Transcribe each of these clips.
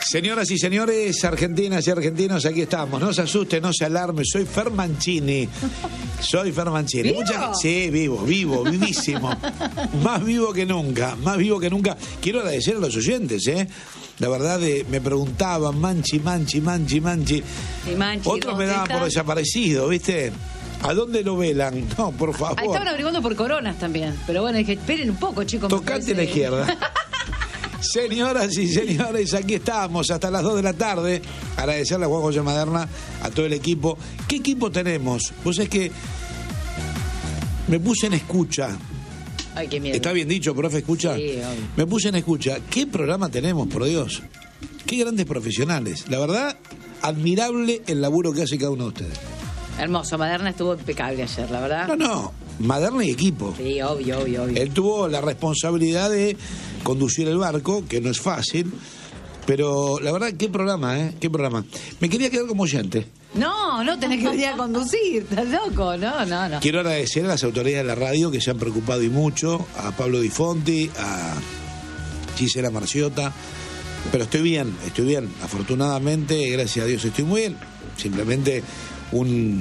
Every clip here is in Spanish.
Señoras y señores, argentinas y argentinos, aquí estamos. No se asuste, no se alarme. Soy Fer Mancini. ¿Vivo? Sí, vivísimo. Más vivo que nunca. Quiero agradecer a los oyentes, ¿eh? La verdad, me preguntaban, Manchi. Y Manchi, Otros me daban por desaparecido, ¿viste? ¿A dónde lo velan? No, por favor. Ahí estaban averiguando por coronas también. Pero bueno, dije, esperen un poco, chicos. Tocate la izquierda. Señoras y señores, aquí estamos hasta las 2 de la tarde. Agradecerle a Juan José Maderna, a todo el equipo. ¿Qué equipo tenemos? Pues es que me puse en escucha. Ay, qué miedo. ¿Está bien dicho, profe? ¿Escucha? Sí, obvio. Me puse en escucha. ¿Qué programa tenemos, por Dios? Qué grandes profesionales. La verdad, admirable el laburo que hace cada uno de ustedes. Hermoso, Maderna estuvo impecable ayer, la verdad. No, Maderna y equipo. Sí, obvio. Él tuvo la responsabilidad de conducir el barco, que no es fácil, pero la verdad, qué programa, ¿eh? Qué programa. Me quería quedar como oyente. No tenés que venir a conducir, estás loco, no. Quiero agradecer a las autoridades de la radio que se han preocupado y mucho, a Pablo Di Fonti, a Gisela Marciota, pero estoy bien, afortunadamente, gracias a Dios estoy muy bien, simplemente un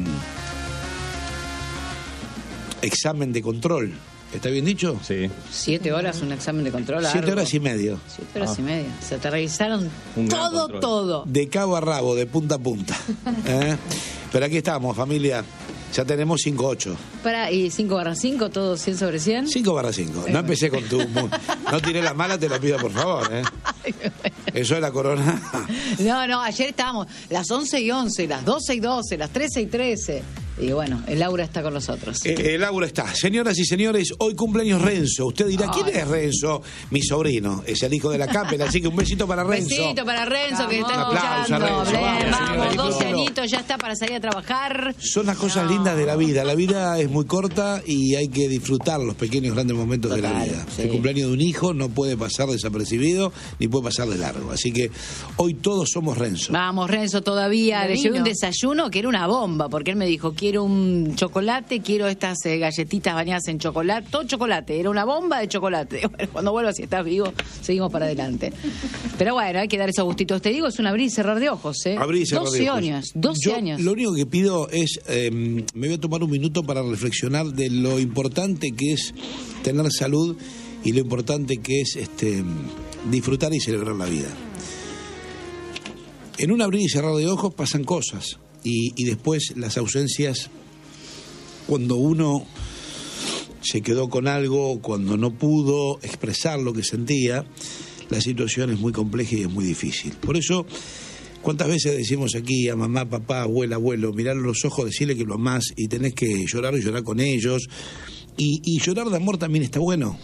examen de control. ¿Está bien dicho? Sí. 7 horas un examen de control. 7 horas y medio. 7 horas y media. Se te revisaron Un gran control. todo. De cabo a rabo, de punta a punta. Pero aquí estamos, familia. Ya tenemos 5-8. ¿Y 5/5, todo 100 sobre 100? 5/5. No empecé con tu... No tiré la mala, te lo pido por favor. Eso de la corona. No, ayer estábamos las 11:11, las 12:12, las 13:13. Y bueno, el Laura está con nosotros. El Laura está. Señoras y señores, hoy cumpleaños Renzo. Usted dirá, ¿quién es Renzo? Mi sobrino. Es el hijo de la Capel, así que un besito para Renzo. Besito para Renzo, que está Un aplauso a escuchando. Renzo. Vamos, Señora, 12 disfrútelo. añitos, ya está para salir a trabajar. Son las cosas lindas de la vida. La vida es muy corta y hay que disfrutar los pequeños grandes momentos de la Total, vida. sí. El cumpleaños de un hijo no puede pasar desapercibido ni puede pasar de largo. Así que hoy todos somos Renzo. Vamos, Renzo, todavía le llevé un desayuno que era una bomba, porque él me dijo, quiero un chocolate, quiero estas galletitas bañadas en chocolate, todo chocolate, era una bomba de chocolate. Bueno, cuando vuelvas, si estás vivo, seguimos para adelante. Pero bueno, hay que dar esos gustitos. Te digo, es un abrir y cerrar de ojos, ¿eh? Abrir y cerrar de 12 ojos. años, 12 Yo años. Lo único que pido es, me voy a tomar un minuto para reflexionar de lo importante que es tener salud y lo importante que es disfrutar y celebrar la vida. En un abrir y cerrar de ojos pasan cosas y después las ausencias, cuando uno se quedó con algo, cuando no pudo expresar lo que sentía, la situación es muy compleja y es muy difícil. Por eso, ¿cuántas veces decimos aquí a mamá, papá, abuela, abuelo, mirar los ojos, decirle que lo amás y tenés que llorar y llorar con ellos? Y llorar de amor también está bueno.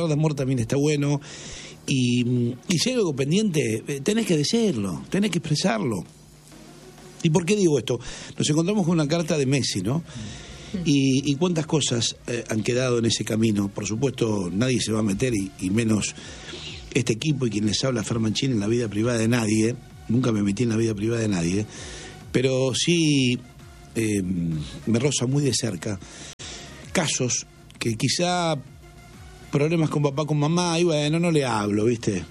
Y si hay algo pendiente, tenés que decirlo, tenés que expresarlo. ¿Y por qué digo esto? Nos encontramos con una carta de Messi, ¿no? Y cuántas cosas han quedado en ese camino. Por supuesto, nadie se va a meter, y menos este equipo y quien les habla, Fer Mancini, en la vida privada de nadie. Nunca me metí en la vida privada de nadie. Pero sí me roza muy de cerca casos que quizá problemas con papá, con mamá, y bueno, no le hablo, ¿viste?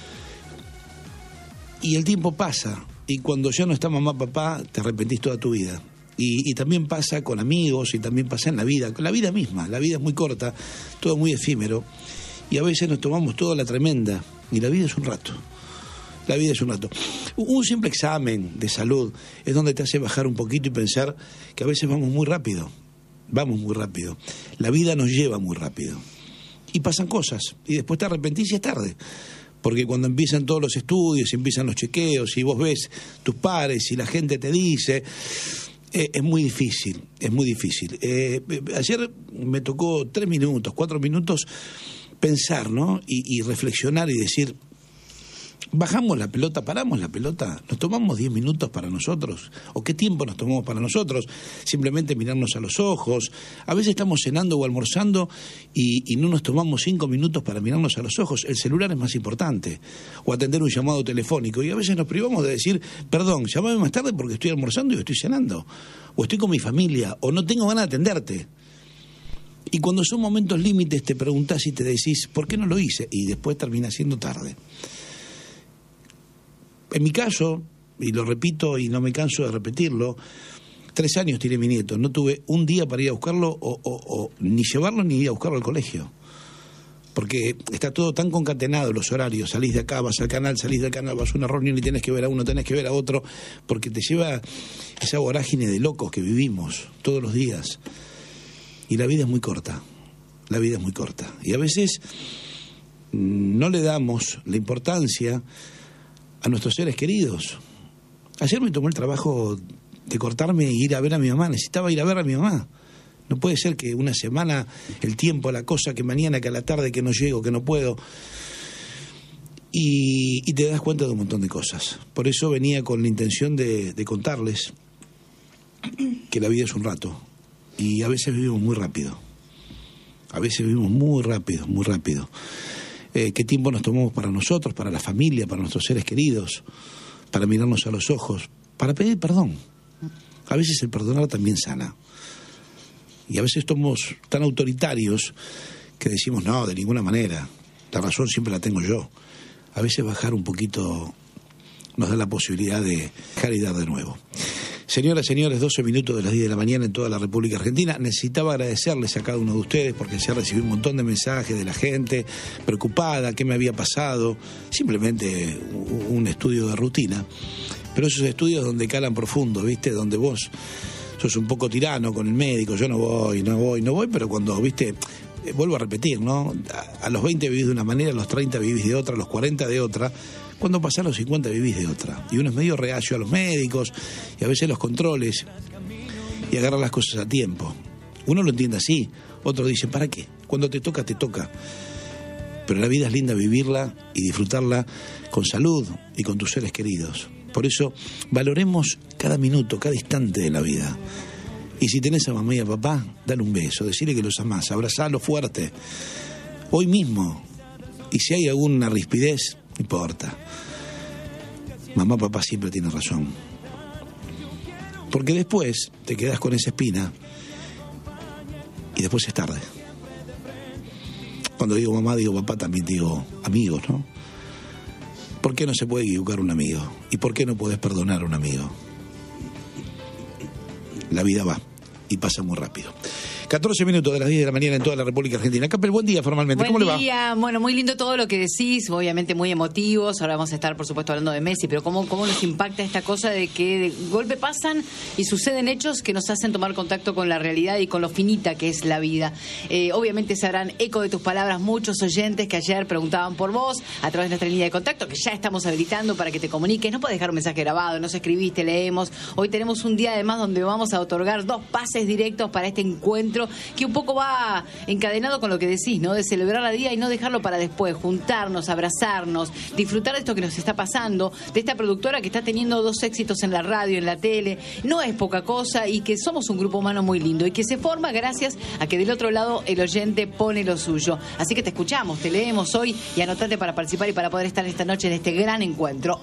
Y el tiempo pasa, y cuando ya no está mamá, papá, te arrepentís toda tu vida. Y también pasa con amigos, y también pasa en la vida, con la vida misma. La vida es muy corta, todo muy efímero, y a veces nos tomamos toda la tremenda, y la vida es un rato. Un simple examen de salud es donde te hace bajar un poquito y pensar que a veces vamos muy rápido. La vida nos lleva muy rápido. Y pasan cosas, y después te arrepentís y es tarde. Porque cuando empiezan todos los estudios, empiezan los chequeos, y vos ves tus pares y la gente te dice, es muy difícil. Ayer me tocó 3 minutos, 4 minutos pensar, ¿no? Y reflexionar y decir, ¿bajamos la pelota, paramos la pelota? ¿Nos tomamos 10 minutos para nosotros? ¿O qué tiempo nos tomamos para nosotros? Simplemente mirarnos a los ojos. A veces estamos cenando o almorzando y no nos tomamos 5 minutos para mirarnos a los ojos. El celular es más importante. O atender un llamado telefónico. Y a veces nos privamos de decir, perdón, llámame más tarde porque estoy almorzando y estoy cenando. O estoy con mi familia. O no tengo ganas de atenderte. Y cuando son momentos límites te preguntás y te decís, ¿por qué no lo hice? Y después termina siendo tarde. En mi caso, y lo repito y no me canso de repetirlo, 3 años tiene mi nieto, no tuve un día para ir a buscarlo o ni llevarlo ni ir a buscarlo al colegio. Porque está todo tan concatenado, los horarios, salís de acá, vas al canal, salís del canal, vas a una reunión y tenés que ver a uno, tenés que ver a otro, porque te lleva esa vorágine de locos que vivimos todos los días. Y la vida es muy corta, la vida es muy corta. Y a veces no le damos la importancia a nuestros seres queridos. Ayer me tomó el trabajo de cortarme e ir a ver a mi mamá, necesitaba ir a ver a mi mamá. No puede ser que una semana, el tiempo, la cosa, que mañana, que a la tarde, que no llego, que no puedo. Y te das cuenta de un montón de cosas. Por eso venía con la intención de contarles que la vida es un rato. Y a veces vivimos muy rápido. A veces vivimos muy rápido, muy rápido. ¿Qué tiempo nos tomamos para nosotros, para la familia, para nuestros seres queridos, para mirarnos a los ojos, para pedir perdón? A veces el perdonar también sana. Y a veces somos tan autoritarios que decimos, no, de ninguna manera, la razón siempre la tengo yo. A veces bajar un poquito nos da la posibilidad de dejar y dar de nuevo. Señoras, señores, 12 minutos de las 10 de la mañana en toda la República Argentina. Necesitaba agradecerles a cada uno de ustedes porque se ha recibido un montón de mensajes de la gente preocupada, qué me había pasado. Simplemente un estudio de rutina. Pero esos estudios donde calan profundo, ¿viste? Donde vos sos un poco tirano con el médico, yo no voy, pero cuando, ¿viste? Vuelvo a repetir, ¿no? A los 20 vivís de una manera, a los 30 vivís de otra, a los 40 de otra. Cuando pasás los 50 vivís de otra. Y uno es medio reacio a los médicos y a veces los controles y agarra las cosas a tiempo. Uno lo entiende así, otros dicen, ¿para qué? Cuando te toca, te toca. Pero la vida es linda vivirla y disfrutarla con salud y con tus seres queridos. Por eso valoremos cada minuto, cada instante de la vida. Y si tenés a mamá y a papá, dale un beso, decirle que los amás, abrazalo fuerte, hoy mismo. Y si hay alguna rispidez, no importa. Mamá, papá siempre tiene razón. Porque después te quedás con esa espina y después es tarde. Cuando digo mamá, digo papá, también digo amigos, ¿no? ¿Por qué no se puede equivocar un amigo? ¿Y por qué no podés perdonar a un amigo? La vida va y pasa muy rápido. 14 minutos de las 10 de la mañana en toda la República Argentina. Capel, buen día formalmente. ¿Cómo le va? Buen día. Bueno, muy lindo todo lo que decís, obviamente muy emotivos. Ahora vamos a estar, por supuesto, hablando de Messi, pero ¿cómo nos impacta esta cosa de que de golpe pasan y suceden hechos que nos hacen tomar contacto con la realidad y con lo finita que es la vida? Obviamente se harán eco de tus palabras muchos oyentes que ayer preguntaban por vos a través de nuestra línea de contacto, que ya estamos habilitando para que te comuniques. No puedes dejar un mensaje grabado, nos escribís, te leemos. Hoy tenemos un día además donde vamos a otorgar 2 pases directos para este encuentro que un poco va encadenado con lo que decís, ¿no? De celebrar la día y no dejarlo para después, juntarnos, abrazarnos, disfrutar de esto que nos está pasando, de esta productora que está teniendo 2 éxitos en la radio, en la tele, no es poca cosa, y que somos un grupo humano muy lindo y que se forma gracias a que del otro lado el oyente pone lo suyo. Así que te escuchamos, te leemos hoy y anotate para participar y para poder estar esta noche en este gran encuentro.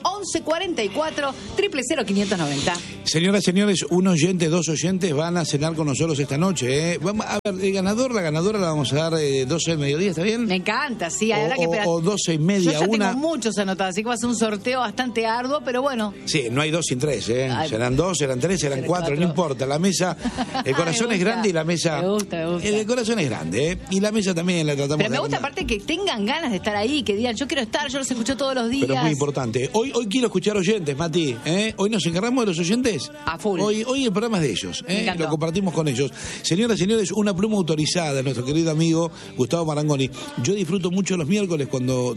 1144 000 590. Señoras, señores, un oyente, 2 oyentes van a cenar con nosotros esta noche, ¿eh? Vamos a ver, la ganadora la vamos a dar 12 del mediodía, ¿está bien? Me encanta, sí. Habrá que esperar. O 12 y media, yo ya una. Tengo muchos anotados, así que va a ser un sorteo bastante arduo, pero bueno. Sí, no hay 2 sin 3, ¿eh? Ay, serán 2, serán 3, serán 4, no importa. La mesa, el corazón es grande y la mesa. Me gusta. El corazón es grande, ¿eh? Y la mesa también la tratamos. Pero me gusta aparte que tengan ganas de estar ahí, que digan, yo quiero estar, yo los escucho todos los días. Pero es muy importante. Hoy quiero escuchar oyentes, Mati, ¿eh? Hoy nos encargamos de los oyentes. A full. Hoy el programa es de ellos, ¿eh? Lo compartimos con ellos. Señoras, señores, una pluma autorizada de nuestro querido amigo Gustavo Marangoni. Yo disfruto mucho los miércoles cuando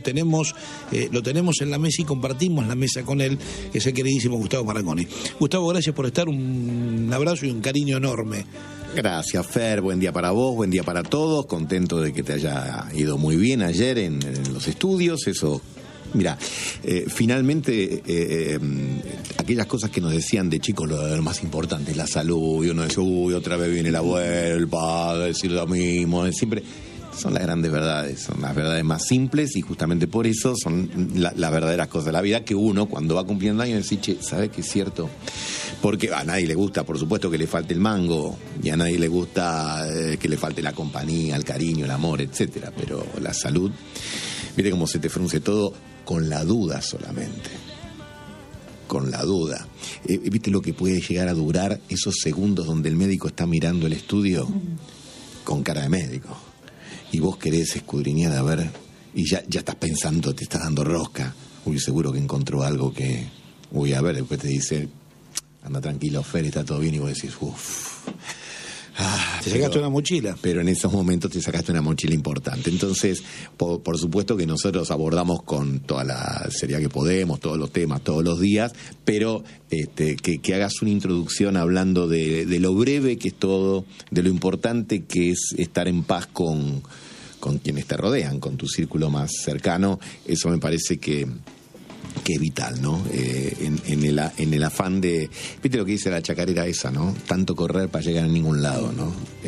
lo tenemos en la mesa y compartimos la mesa con él, que es el queridísimo Gustavo Marangoni. Gustavo, gracias por estar, un abrazo y un cariño enorme. Gracias, Fer, buen día para vos, buen día para todos, contento de que te haya ido muy bien ayer en los estudios, eso. Mira, finalmente aquellas cosas que nos decían de chicos, lo más importante es la salud, y uno dice, otra vez viene la abuela, el padre, decir lo mismo, siempre son las grandes verdades, son las verdades más simples y justamente por eso son las verdaderas cosas de la vida que uno cuando va cumpliendo años dice, che, ¿sabes qué es cierto? Porque a nadie le gusta, por supuesto, que le falte el mango y a nadie le gusta que le falte la compañía, el cariño, el amor, etcétera, pero la salud, viste cómo se te frunce todo con la duda solamente. con la duda. ¿Viste lo que puede llegar a durar esos segundos donde el médico está mirando el estudio con cara de médico? Y vos querés escudriñar a ver, y ya estás pensando, te estás dando rosca. Uy, seguro que encontró algo que... Uy, a ver, después te dice, anda tranquilo, Fer, está todo bien, y vos decís, uff... te sacaste una mochila. Pero en esos momentos te sacaste una mochila importante. Entonces, por supuesto que nosotros abordamos con toda la seriedad que podemos, todos los temas, todos los días, pero que hagas una introducción hablando de lo breve que es todo, de lo importante que es estar en paz con quienes te rodean, con tu círculo más cercano. Eso me parece que es vital, ¿no? En el afán de... ¿Viste lo que dice la chacarera esa, no? Tanto correr para llegar a ningún lado, ¿no?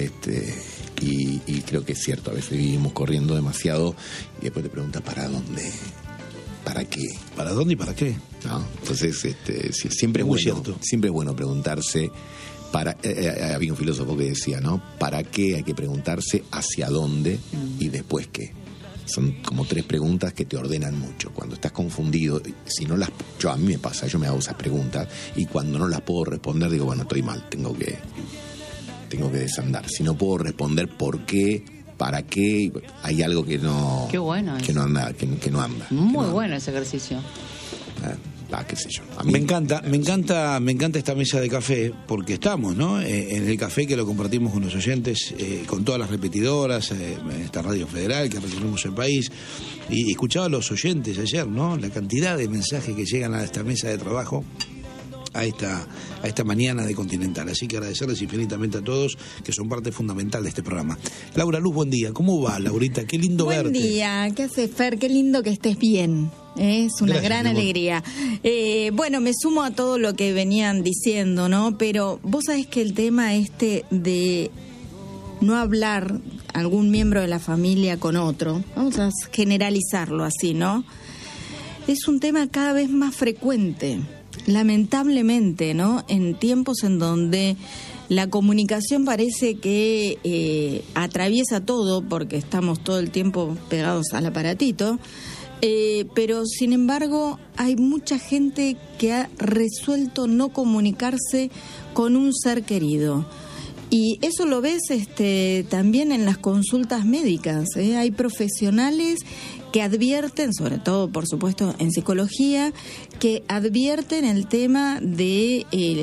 Y creo que es cierto, a veces vivimos corriendo demasiado y después te preguntas, ¿para dónde? ¿Para qué? ¿Para dónde y para qué? ¿No? Entonces, siempre es muy bueno, cierto. Siempre es bueno preguntarse... había un filósofo que decía, ¿no? ¿Para qué? Hay que preguntarse hacia dónde y después qué. Son como 3 preguntas que te ordenan mucho. Cuando estás confundido, a mí me pasa, yo me hago esas preguntas y cuando no las puedo responder digo, bueno, estoy mal, tengo que desandar. Si no puedo responder por qué, para qué, hay algo que no... Qué bueno que no anda, que no anda. Muy bueno ese ejercicio. Qué sé yo. Me encanta esta mesa de café, porque estamos, ¿no? En el café que lo compartimos con los oyentes, con todas las repetidoras, esta Radio Federal que recorrimos el país, y escuchaba a los oyentes ayer, ¿no? La cantidad de mensajes que llegan a esta mesa de trabajo, a esta mañana de Continental. Así que agradecerles infinitamente a todos que son parte fundamental de este programa. Laura Luz, buen día. ¿Cómo va, Laurita? Qué lindo verte. Buen día. ¿Qué haces, Fer? Qué lindo que estés bien. Es una gran alegría. Bueno, me sumo a todo lo que venían diciendo, ¿no? Pero vos sabés que el tema de no hablar algún miembro de la familia con otro, vamos a generalizarlo así, ¿no? Es un tema cada vez más frecuente, lamentablemente, ¿no? En tiempos en donde la comunicación parece que atraviesa todo, porque estamos todo el tiempo pegados al aparatito. Pero sin embargo hay mucha gente que ha resuelto no comunicarse con un ser querido, y eso lo ves también en las consultas médicas, hay profesionales que advierten, sobre todo por supuesto en psicología, que advierten el tema de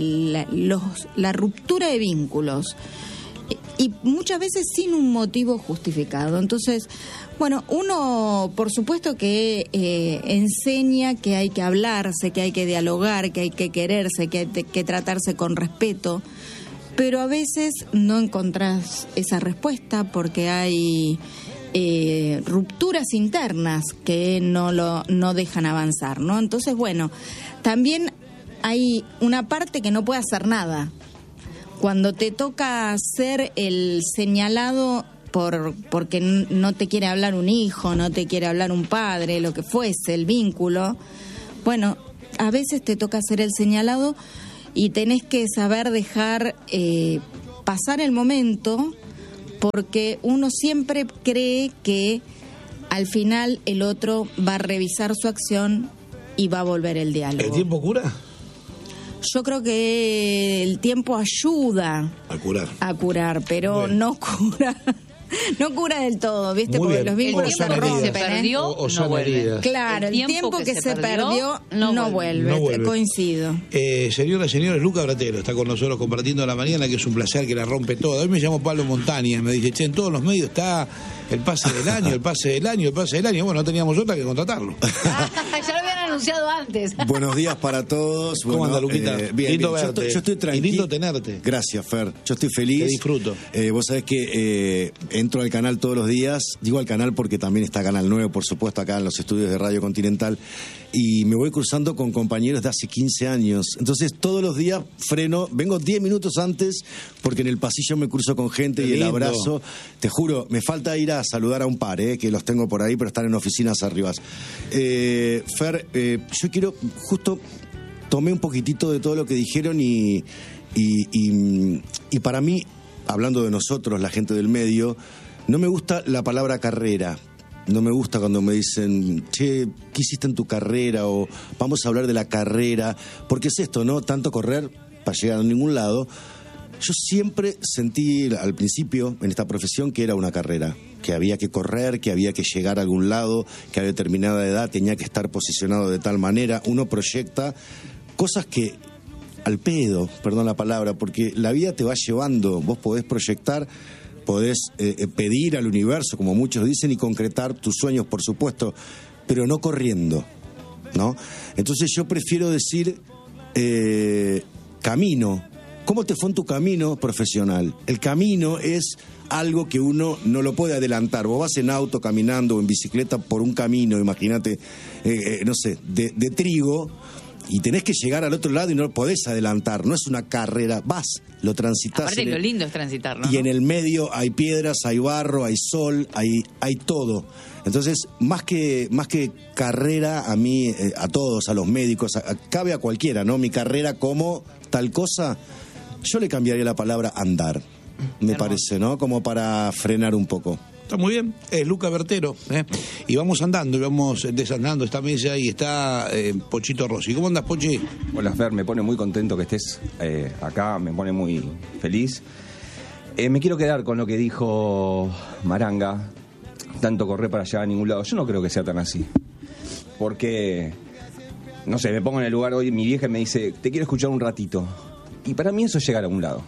la ruptura de vínculos, y muchas veces sin un motivo justificado. Entonces, bueno, uno por supuesto que enseña que hay que hablarse, que hay que dialogar, que hay que quererse, que hay que tratarse con respeto, pero a veces no encontrás esa respuesta porque hay rupturas internas que no dejan avanzar, ¿no? Entonces, bueno, también hay una parte que no puede hacer nada. Cuando te toca ser el señalado porque no te quiere hablar un hijo, no te quiere hablar un padre, lo que fuese, el vínculo, bueno, a veces te toca ser el señalado y tenés que saber dejar pasar el momento, porque uno siempre cree que al final el otro va a revisar su acción y va a volver el diálogo. ¿El tiempo cura? Yo creo que el tiempo ayuda a curar, pero bueno, no cura. No cura del todo, ¿viste? Muy porque bien. Los vínculos se rompen. Se perdió, no vuelve. Claro, el tiempo que se perdió no vuelve. Coincido. Señoras y señores, Luca Bratero está con nosotros compartiendo la mañana, que es un placer, que la rompe toda. Hoy me llamo Pablo Montaña, me dice, che, en todos los medios está el pase del año, el pase del año, el pase del año. Bueno, no teníamos otra que contratarlo. Ya lo habían anunciado antes. Buenos días para todos. ¿Cómo anda, Luquita? Bien, lindo bien. verte. Yo estoy tranquilo. Y lindo tenerte. Gracias, Fer. Yo estoy feliz. Te disfruto. Vos sabés que entro al canal todos los días. Digo al canal porque también está Canal 9, por supuesto, acá en los estudios de Radio Continental. Y me voy cruzando con compañeros de hace 15 años. Entonces, todos los días freno. Vengo 10 minutos antes porque en el pasillo me cruzo con gente. Qué y el lindo abrazo. Te juro, me falta ir a saludar a un par, que los tengo por ahí, pero están en oficinas arriba. Fer, yo quiero, justo tomé un poquitito de todo lo que dijeron y para mí, hablando de nosotros, la gente del medio, no me gusta la palabra carrera, no me gusta cuando me dicen, che, ¿qué hiciste en tu carrera? O vamos a hablar de la carrera. Porque es esto, ¿no? Tanto correr para llegar a ningún lado. Yo siempre sentí al principio en esta profesión que era una carrera, que había que correr, que había que llegar a algún lado, que a determinada edad tenía que estar posicionado de tal manera. Uno proyecta cosas que al pedo, perdón la palabra, porque la vida te va llevando. Vos podés proyectar, podés pedir al universo, como muchos dicen, y concretar tus sueños, por supuesto, pero no corriendo, ¿no? Entonces yo prefiero decir camino. ¿Cómo te fue en tu camino profesional? El camino es algo que uno no lo puede adelantar. Vos vas en auto, caminando o en bicicleta por un camino, imagínate, no sé, de trigo, y tenés que llegar al otro lado y no lo podés adelantar. No es una carrera, vas, lo transitas. Aparte lo lindo es transitar, ¿no? Y en el medio hay piedras, hay barro, hay sol, hay todo. Entonces, más que carrera, a mí, a todos, a los médicos, cabe a cualquiera, ¿no? Mi carrera como tal cosa, yo le cambiaría la palabra andar, me parece, ¿no? Como para frenar un poco. Está muy bien, es Luca Bertero, y vamos andando y vamos desandando esta mesa y está Pochito Rossi. ¿Cómo andas, Pochi? Hola, Fer, me pone muy contento que estés acá, me pone muy feliz. Me quiero quedar con lo que dijo Maranga, tanto correr para llegar a ningún lado. Yo no creo que sea tan así, porque, no sé, me pongo en el lugar hoy, mi vieja me dice, te quiero escuchar un ratito, y para mí eso es llegar a un lado.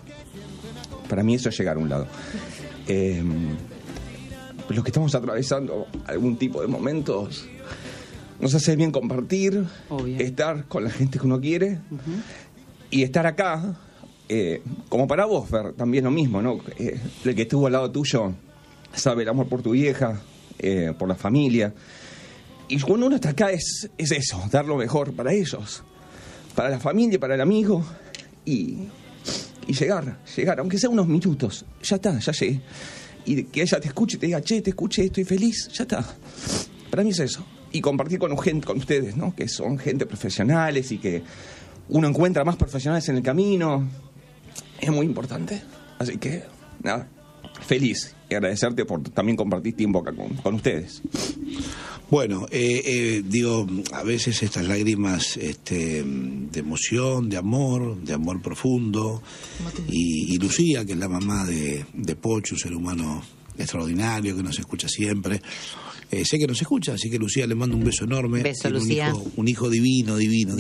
Los que estamos atravesando algún tipo de momentos, nos hace bien compartir, obvio, estar con la gente que uno quiere, y estar acá, como para vos, Fer, también lo mismo, ¿no? El que estuvo al lado tuyo sabe el amor por tu vieja, por la familia, y cuando uno está acá es eso, dar lo mejor para ellos, para la familia, para el amigo, y llegar, aunque sea unos minutos, ya está, ya llegué. Y que ella te escuche y te diga, che, te escuché, estoy feliz, ya está. Para mí es eso. Y compartir con ustedes, ¿no? Que son gente profesionales y que uno encuentra más profesionales en el camino. Es muy importante. Así que, nada, feliz. Y agradecerte por también compartir tiempo acá con ustedes. Bueno, digo, a veces estas lágrimas de emoción, de amor profundo, y Lucía, que es la mamá de Pocho, un ser humano extraordinario que nos escucha siempre. Sé que nos escucha, así que Lucía, le mando un beso enorme. Beso, Lucía. Un hijo divino.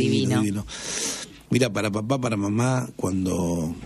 Mira, para papá, para mamá, cuando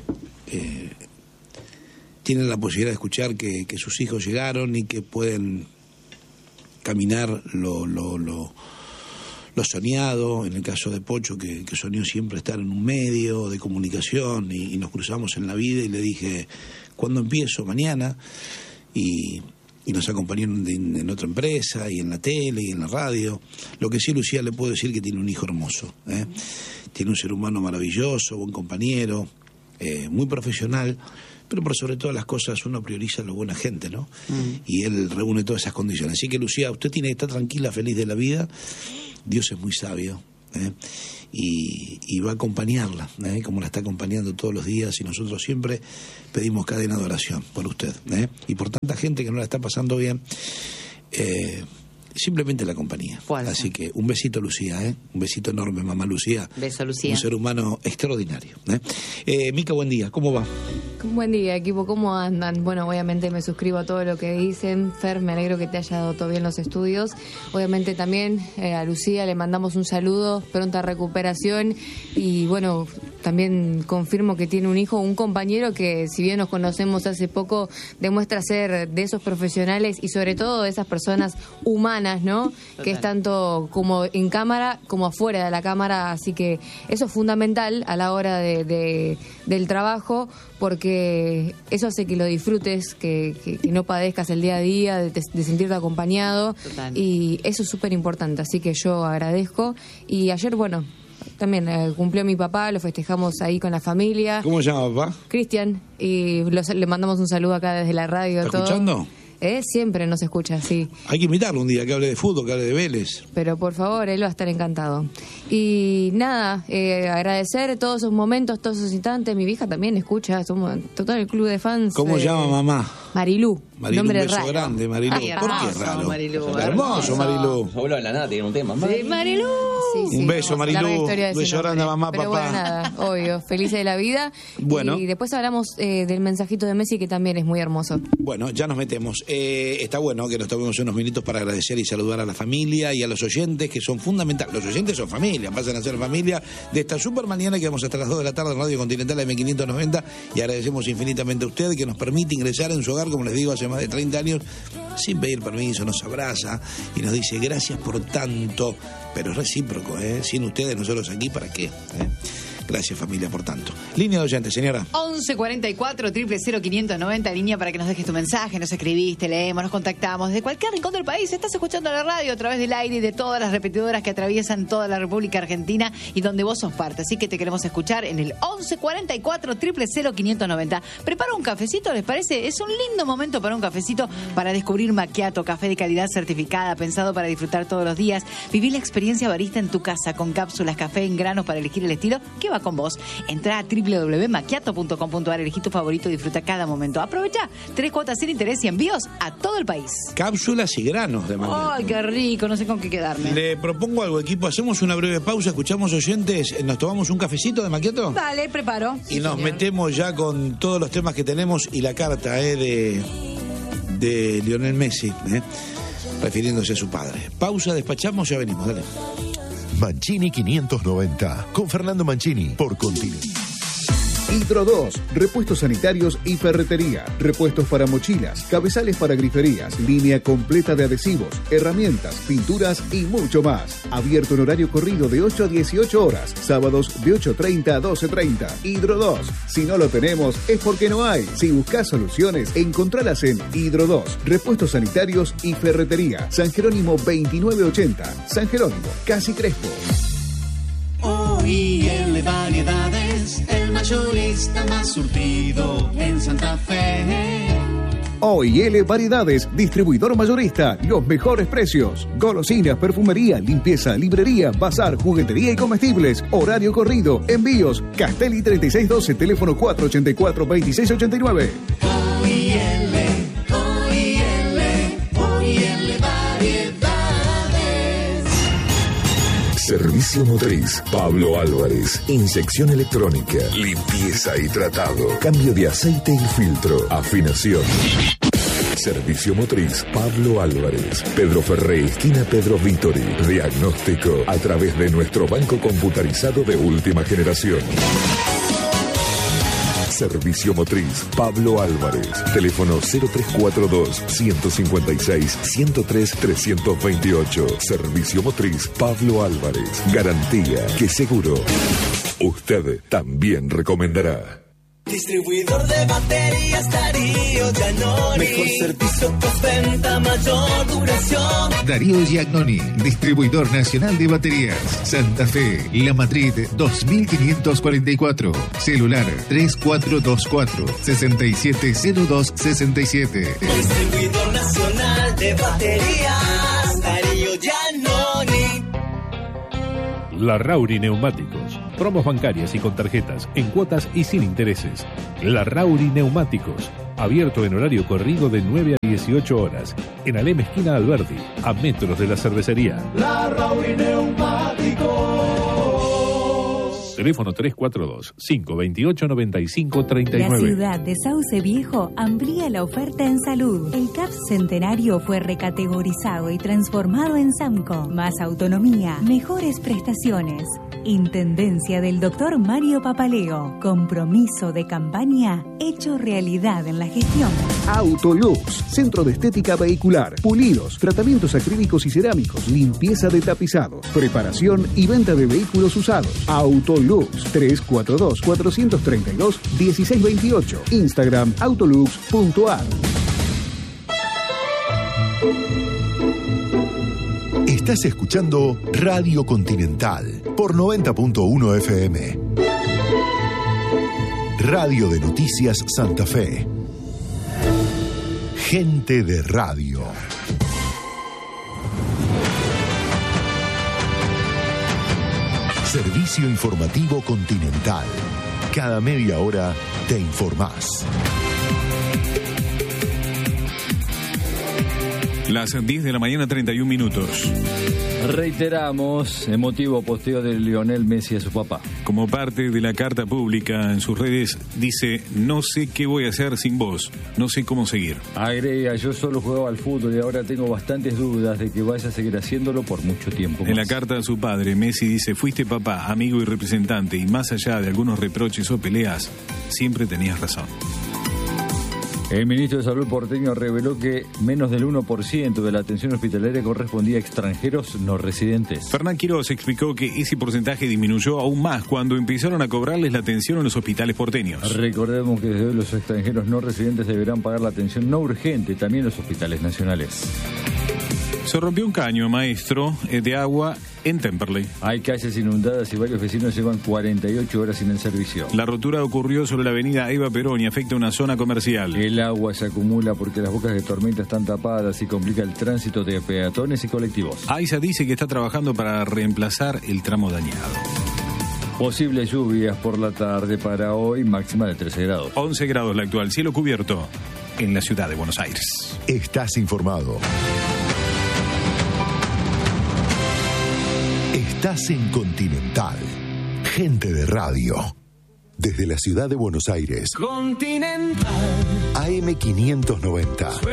tienen la posibilidad de escuchar que sus hijos llegaron y que pueden caminar lo soñado, en el caso de Pocho, que soñó siempre estar en un medio de comunicación, y nos cruzamos en la vida y le dije, ¿cuándo empiezo? Mañana. Y nos acompañaron en otra empresa, y en la tele, y en la radio. Lo que sí, Lucía, le puedo decir que tiene un hijo hermoso, Tiene un ser humano maravilloso, buen compañero, muy profesional, pero por sobre todas las cosas uno prioriza a la buena gente, ¿no? Y él reúne todas esas condiciones. Así que, Lucía, usted tiene que estar tranquila, feliz de la vida. Dios es muy sabio, y va a acompañarla, como la está acompañando todos los días, y nosotros siempre pedimos cadena de oración por usted, y por tanta gente que no la está pasando bien. Simplemente la compañía. Fuerza. Así que un besito, Lucía, un besito enorme, mamá Lucía. Beso, Lucía. Un ser humano extraordinario. Mica, buen día, ¿cómo va? Buen día, equipo, ¿cómo andan? Bueno, obviamente me suscribo a todo lo que dicen. Fer, me alegro que te haya dado todo bien los estudios. Obviamente también a Lucía le mandamos un saludo, pronta recuperación, y bueno, también confirmo que tiene un hijo, un compañero que, si bien nos conocemos hace poco, demuestra ser de esos profesionales y sobre todo de esas personas humanas, ¿no? Total. Que es tanto como en cámara como afuera de la cámara, así que eso es fundamental a la hora del trabajo, porque eso hace que lo disfrutes, que no padezcas el día a día, de sentirte acompañado. Total. Y eso es súper importante, así que yo agradezco. Y ayer, bueno, también cumplió mi papá, lo festejamos ahí con la familia. ¿Cómo se llama papá? Cristian, y le mandamos un saludo acá desde la radio. ¿Está escuchando? Siempre nos escucha, sí. Hay que invitarlo un día, que hable de fútbol, que hable de Vélez. Pero por favor, él va a estar encantado. Y nada, agradecer todos esos momentos, todos esos instantes. Mi vieja también escucha, somos total el club de fans. ¿Cómo llama mamá? Marilú. Nombre un beso raro. grande, Marilú. Ay, ¿Por qué es hermoso, raro? Marilú, Hermoso, Marilú. Solo de la nada tiene un tema. Sí, Marilú. Un beso, Marilú. Larga historia de ese Beso grande a nombre. mamá, Pero papá. bueno, nada, obvio. Felices de la vida. Bueno. Y después hablamos del mensajito de Messi, que también es muy hermoso. Bueno, ya nos metemos. Está bueno que nos tomemos unos minutos para agradecer y saludar a la familia y a los oyentes, que son fundamentales. Los oyentes son familia, pasan a ser familia de esta super mañana que vamos hasta las 2 de la tarde en Radio Continental M590, y agradecemos infinitamente a usted que nos permite ingresar en su hogar, como les digo, hace más de 30 años, sin pedir permiso, nos abraza y nos dice gracias por tanto, pero es recíproco, sin ustedes nosotros aquí, ¿para qué? Gracias, familia, por tanto. Línea de oyentes, señora. 1144 000 590, línea para que nos dejes tu mensaje, nos escribiste, leemos, nos contactamos desde cualquier rincón del país. Estás escuchando la radio a través del aire y de todas las repetidoras que atraviesan toda la República Argentina y donde vos sos parte. Así que te queremos escuchar en el 1144 000 590. Prepara un cafecito, ¿les parece? Es un lindo momento para un cafecito, para descubrir Macchiato, café de calidad certificada, pensado para disfrutar todos los días. Viví la experiencia barista en tu casa con cápsulas, café en granos para elegir el estilo que va con vos. Entrá a www.macchiato.com.ar, elegí tu favorito y disfruta cada momento. Aprovecha 3 cuotas sin interés y envíos a todo el país. Cápsulas y granos de Macchiato. Ay, qué rico, no sé con qué quedarme. Le propongo algo, equipo, hacemos una breve pausa, escuchamos oyentes, nos tomamos un cafecito de Macchiato Dale, preparo. y nos metemos ya con todos los temas que tenemos y la carta de Lionel Messi, refiriéndose a su padre. Pausa, despachamos, ya venimos, dale. Mancini 590, con Fernando Mancini, por Continental. Hidro 2, repuestos sanitarios y ferretería, repuestos para mochilas, cabezales para griferías, línea completa de adhesivos, herramientas, pinturas y mucho más. Abierto en horario corrido de 8 a 18 horas, sábados de 8:30 a 12:30. Hidro 2, si no lo tenemos es porque no hay. Si buscas soluciones, encontralas en Hidro 2, repuestos sanitarios y ferretería. San Jerónimo 2980, San Jerónimo, Casi Crespo. OIL Variedades, el mayorista más surtido en Santa Fe. OIL Variedades, distribuidor mayorista, los mejores precios. Golosinas, perfumería, limpieza, librería, bazar, juguetería y comestibles. Horario corrido, envíos. Castelli 3612, teléfono 484-2689. OIL Variedades. Servicio motriz, Pablo Álvarez. Inyección electrónica, limpieza y tratado, cambio de aceite y filtro, afinación. Servicio motriz, Pablo Álvarez. Pedro Ferré, esquina Pedro Vítori. Diagnóstico a través de nuestro banco computarizado de última generación. Servicio motriz, Pablo Álvarez. Teléfono 0342-156-103-328. Servicio motriz, Pablo Álvarez. Garantía que seguro usted también recomendará. Distribuidor de baterías Darío Giannoni. Mejor servicio, postventa, mayor duración. Darío Giannoni, distribuidor nacional de baterías. Santa Fe, La Madrid 2544. Celular 3424-670267. Distribuidor nacional de baterías Darío Giannoni. Larrauri Neumáticos. Promos bancarias y con tarjetas, en cuotas y sin intereses. Larrauri Neumáticos. Abierto en horario corrido de 9 a 18 horas. En Alem esquina Alberdi, a metros de la cervecería. Larrauri Neumáticos. Teléfono 342-528-9539. La ciudad de Sauce Viejo amplía la oferta en salud. El CAPS Centenario fue recategorizado y transformado en SAMCO. Más autonomía, mejores prestaciones. Intendencia del Dr. Mario Papaleo. Compromiso de campaña hecho realidad en la gestión. Autolux, centro de estética vehicular, pulidos, tratamientos acrílicos y cerámicos, limpieza de tapizados, preparación y venta de vehículos usados. Autolux, 342-432-1628. Instagram autolux.ar. Estás escuchando Radio Continental por 90.1 FM. Radio de Noticias Santa Fe. Gente de radio. Servicio informativo Continental. Cada media hora te informás. Las 10 de la mañana, 31 minutos. Reiteramos, emotivo posteo de Lionel Messi a su papá. Como parte de la carta pública en sus redes, dice: no sé qué voy a hacer sin vos, no sé cómo seguir. Agrega: yo solo jugaba al fútbol y ahora tengo bastantes dudas de que vaya a seguir haciéndolo por mucho tiempo más. En la carta a su padre, Messi dice: fuiste papá, amigo y representante, y más allá de algunos reproches o peleas, siempre tenías razón. El ministro de Salud porteño reveló que menos del 1% de la atención hospitalaria correspondía a extranjeros no residentes. Fernán Quiroz explicó que ese porcentaje disminuyó aún más cuando empezaron a cobrarles la atención en los hospitales porteños. Recordemos que desde hoy los extranjeros no residentes deberán pagar la atención no urgente también en los hospitales nacionales. Se rompió un caño, maestro, de agua en Temperley. Hay calles inundadas y varios vecinos llevan 48 horas sin el servicio. La rotura ocurrió sobre la avenida Eva Perón y afecta una zona comercial. El agua se acumula porque las bocas de tormenta están tapadas y complica el tránsito de peatones y colectivos. AISA dice que está trabajando para reemplazar el tramo dañado. Posibles lluvias por la tarde para hoy, máxima de 13 grados. 11 grados la actual, cielo cubierto en la ciudad de Buenos Aires. Estás informado. Estás en Continental. Gente de radio. Desde la ciudad de Buenos Aires. Continental. AM 590.